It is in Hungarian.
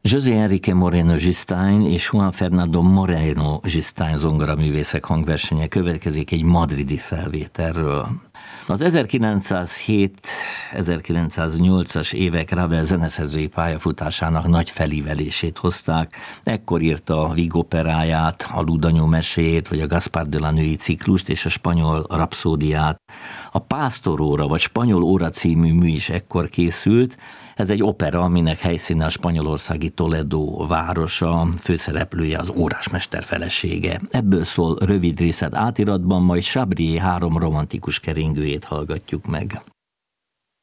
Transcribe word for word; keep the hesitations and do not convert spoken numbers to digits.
José Enrique Moreno Gistány és Juan Fernando Moreno Gistány zongoraművészek hangversenye következik egy madridi felvételről. Az ezerkilencszázhét-ezerkilencszáznyolcas évek Ravel zeneszerzői pályafutásának nagy felívelését hozták. Ekkor írta a Vigo operáját, a Ludanyó meséjét, vagy a Gaspar de la Női ciklust és a spanyol rapszódiát. A Pásztoróra vagy Spanyol óra című mű is ekkor készült. Ez egy opera, aminek helyszíne a spanyolországi Toledo városa, főszereplője az órásmester felesége. Ebből szól rövid részlet átiratban, majd Chabrier három romantikus keringőjét hallgatjuk meg.